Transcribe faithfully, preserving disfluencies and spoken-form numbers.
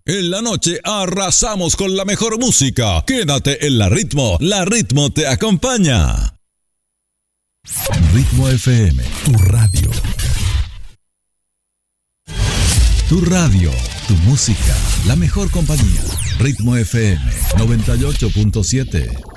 En la noche arrasamos con la mejor música. Quédate en La Ritmo, La Ritmo te acompaña. Ritmo F M, tu radio. Tu radio, tu música, la mejor compañía. Ritmo F M noventa y ocho punto siete.